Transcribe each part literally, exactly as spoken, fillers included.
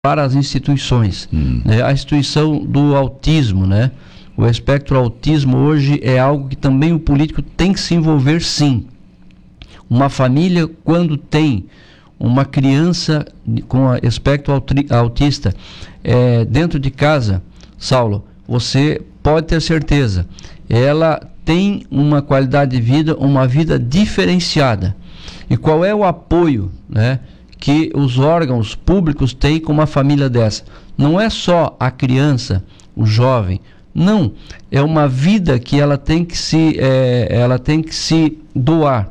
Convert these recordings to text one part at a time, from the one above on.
para as instituições. Hum. Né? A instituição do autismo, né? O espectro autismo hoje é algo que também o político tem que se envolver, sim. Uma família, quando tem uma criança com espectro autista é, dentro de casa, Saulo, você pode ter certeza, ela tem uma qualidade de vida, uma vida diferenciada. E qual é o apoio, né, que os órgãos públicos têm com uma família dessa? Não é só a criança, o jovem, não, é uma vida que ela tem que se, é, ela tem que se doar.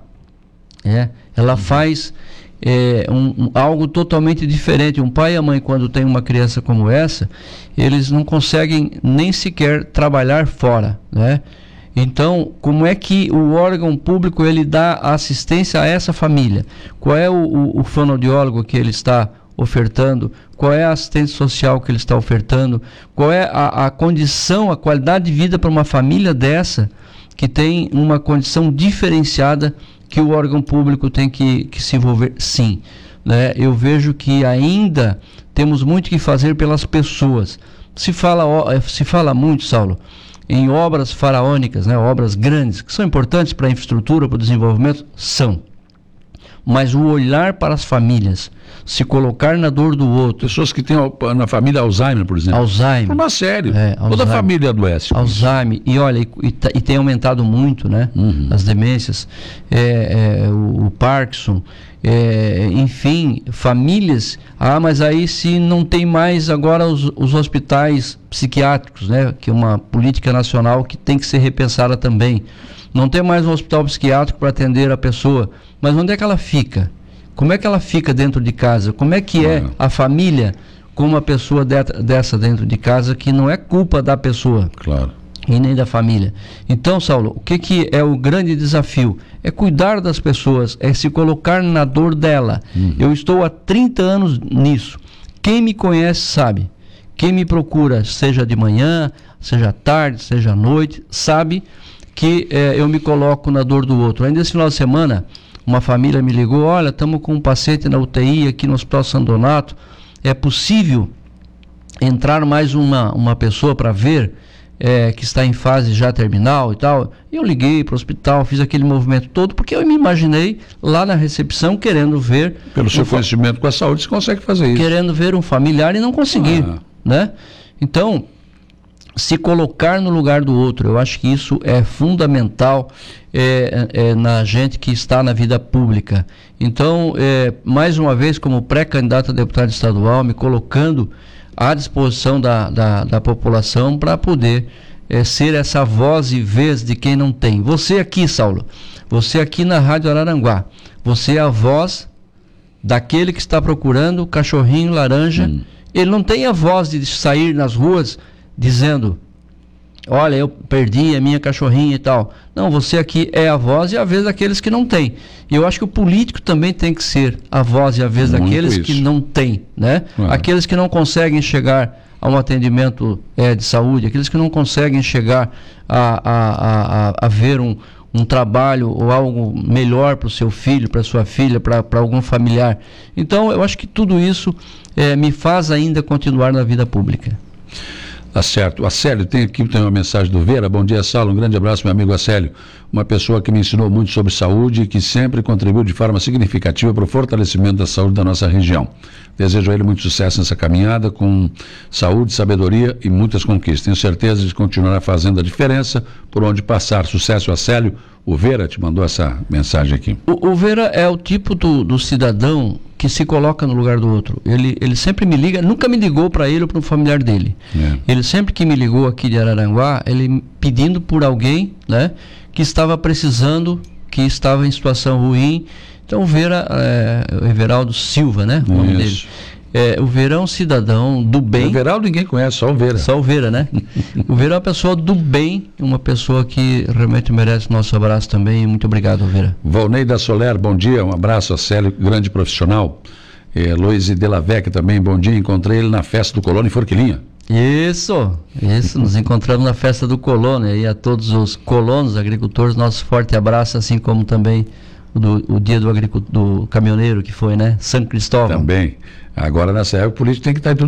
É, ela faz é, um, um, algo totalmente diferente. Um pai e a mãe, quando tem uma criança como essa, eles não conseguem nem sequer trabalhar fora, né? Então, como é que o órgão público ele dá assistência a essa família? Qual é o, o, o fonoaudiólogo que ele está ofertando? Qual é a assistência social que ele está ofertando? Qual é a, a condição, a qualidade de vida para uma família dessa que tem uma condição diferenciada que o órgão público tem que, que se envolver? Sim, né? Eu vejo que ainda temos muito que fazer pelas pessoas. Se fala, se fala muito, Saulo, em obras faraônicas, né? Obras grandes, que são importantes para a infraestrutura, para o desenvolvimento, são. Mas o olhar para as famílias, se colocar na dor do outro. Pessoas que têm na família Alzheimer, por exemplo. Alzheimer. Mas sério, é, toda a família adoece. Alzheimer, e olha, e, e, e tem aumentado muito, né? Uhum. As demências, é, é, o, o Parkinson, é, enfim, famílias. Ah, mas aí se não tem mais agora os, os hospitais psiquiátricos, né? Que é uma política nacional que tem que ser repensada também. Não tem mais um hospital psiquiátrico para atender a pessoa, mas onde é que ela fica? Como é que ela fica dentro de casa? Como é que é a família com uma pessoa de, dessa dentro de casa, que não é culpa da pessoa, claro, e nem da família? Então, Saulo, o que, que é o grande desafio? É cuidar das pessoas, é se colocar na dor dela. Uhum. Eu estou há trinta anos nisso. Quem me conhece sabe. Quem me procura, seja de manhã, seja à tarde, seja à noite, sabe que eh, eu me coloco na dor do outro. Ainda esse final de semana, uma família me ligou: olha, estamos com um paciente na U T I aqui no Hospital São Donato, é possível entrar mais uma, uma pessoa para ver, eh, que está em fase já terminal e tal? E eu liguei para o hospital, fiz aquele movimento todo, porque eu me imaginei lá na recepção querendo ver... Pelo seu um conhecimento fa- com a saúde, você consegue fazer isso. Querendo ver um familiar e não consegui, ah. né? Então, se colocar no lugar do outro, eu acho que isso é fundamental é, é, na gente que está na vida pública. Então, é, mais uma vez, como pré-candidato a deputado estadual, me colocando à disposição da, da, da população para poder é, ser essa voz e vez de quem não tem. Você aqui, Saulo, você aqui na Rádio Araranguá, você é a voz daquele que está procurando o cachorrinho laranja. Hum. Ele não tem a voz de sair nas ruas dizendo: olha, eu perdi a minha cachorrinha e tal. Não, você aqui é a voz e a vez daqueles que não têm. E eu acho que o político também tem que ser a voz e a vez Muito daqueles isso. que não têm, né? Ah. Aqueles que não conseguem chegar a um atendimento é, de saúde, aqueles que não conseguem chegar a, a, a, a ver um, um trabalho ou algo melhor para o seu filho, para sua filha, para algum familiar. Então, eu acho que tudo isso é, me faz ainda continuar na vida pública. Tá certo. Acélio, tem aqui tem uma mensagem do Vera. Bom dia, Saulo. Um grande abraço, meu amigo Acélio. Uma pessoa que me ensinou muito sobre saúde e que sempre contribuiu de forma significativa para o fortalecimento da saúde da nossa região. Desejo a ele muito sucesso nessa caminhada, com saúde, sabedoria e muitas conquistas. Tenho certeza de continuar fazendo a diferença por onde passar. Sucesso, Acélio. O Vera te mandou essa mensagem aqui. O, o Vera é o tipo do, do cidadão que se coloca no lugar do outro. Ele, ele sempre me liga, nunca me ligou para ele ou para um familiar dele. É. Ele sempre que me ligou aqui de Araranguá, ele pedindo por alguém, né, que estava precisando, que estava em situação ruim. Então o Vera, é, o Everaldo Silva, né, o nome dele. É, o Vera é um cidadão do bem. O Everaldo ninguém conhece, só o Vera. Só o Vera, né? O Vera é uma pessoa do bem, uma pessoa que realmente merece nosso abraço também. Muito obrigado, Vera. Valnei da Soler, bom dia, um abraço a Célio, grande profissional. É, Luiz Delavec também, bom dia, encontrei ele na festa do Colono em Forquilinha. Isso, isso, nos encontramos na festa do Colono, e a todos os colonos, agricultores, nosso forte abraço, assim como também do, o dia do, agricultor, do caminhoneiro que foi, né? São Cristóvão. Também. Agora, nessa época, o político tem que estar em tudo